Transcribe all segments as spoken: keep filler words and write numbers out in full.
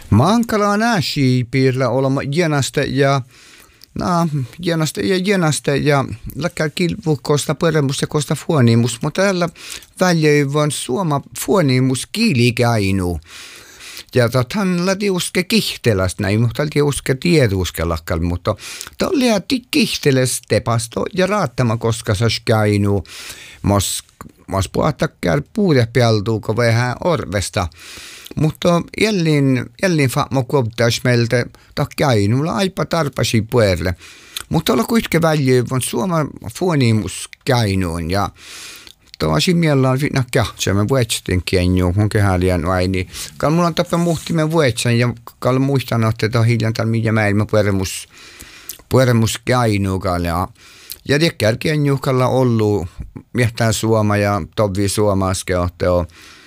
Mankala näsi piirillä olema jänaste ja no, jänaste ja jänaste ja läkkää kilvukosta peremus ja kosta fuonimus, mutta tällä väljöivän suoma fuonimus kiilikäinu. Ja tähän lähti uske kihtelästä näin, mutta lähti uske tieduskelakkal, mutta tällä lähti kihtelästä tepasto ja raattama, koska se käinu mos Mas puhuttakaan puudepialtuu, kun vähän orvesta. Mutta jälleen, jälleen faamo kuoptaisi meiltä takainulla aipa tarpasi puolelle. Mutta olla kuitenkin väljyy, on Suomen fuonimus käinuun ja tosi mielellä on finna kähtsä, me vuetsin kienjuun, kun kehäliän vaini. Kall mulla on tapa muhtimen vuetsen ja kall muistan, että hiljan täällä mitä mäilmä puoremus, puoremus käinuukaan ja Ja tiedätkään juhkalla ollut miehtään Suoma ja tovi Suomaske ohteo.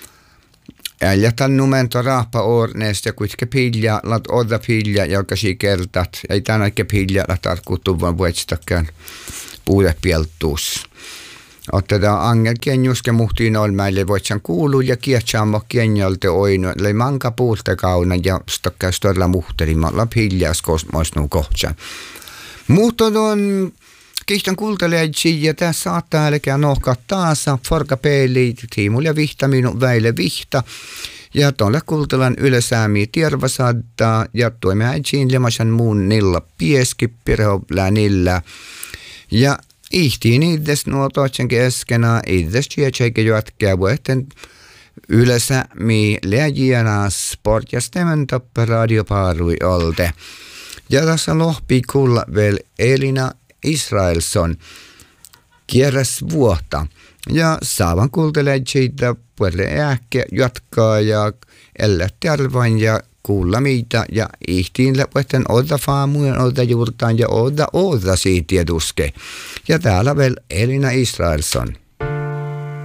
Ja tämän numento rahpa orneesta ja kuitenkin pilja, lat odda pilja, joka si kertat. Ei tämän aika pilja, lat tarkkuuttuu vaan vuotsistakaan puudepieltuus. Otetaan angel kenjuske muhtiin olmäille voitsan kuuluu ja kiehtsaammo kenjalta oinu. Eli manka puulte kauna ja stokkaa stodella muhtelimalla piljaas kosmosnuu kohtsan. Mutta on Kiitos kuuntelijoiksi ja tässä saattaa älkää nohkaa taas forkapeili tiimulla ja vihta minun väille vihta. Ja tuolla kuultellaan ylösäämiä tiervasaddaa ja tuomme äitsiin lemasan muun nilla pieski pirhoblänillä. Ja ihtiin itses nuo toitsen keskenä itses tietäikä jatkää vuotten ylösäämiä läjiänä sport ja stemmen toppe radiopaarui olte. Ja tässä lohpi kuulla vielä Elina Israelsson kierräs vuotta ja saavan kuuntelee siitä puolelle äkkiä jatkaa ja ellät arvoin ja kuulla mitä ja ihtiin läppuetten odda faamujen, odda juurtaan ja odda odda siitä tieduske. Ja täällä vielä Elina Israelsson.